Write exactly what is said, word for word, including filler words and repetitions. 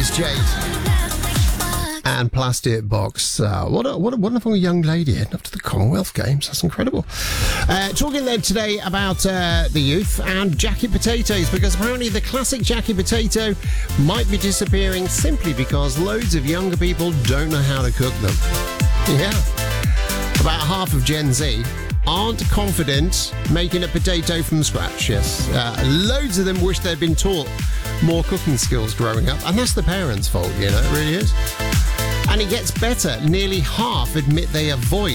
is Jade and Plastic Box. Uh, what, a, what a wonderful young lady heading up to the Commonwealth Games. That's incredible. Uh, talking then today about uh, the youth and jacket potatoes, because apparently the classic jacket potato might be disappearing simply because loads of younger people don't know how to cook them. Yeah. About half of Gen Z aren't confident making a potato from scratch, yes. Uh, loads of them wish they'd been taught more cooking skills growing up, and that's the parents' fault, you know, it really is. And it gets better. Nearly half admit they avoid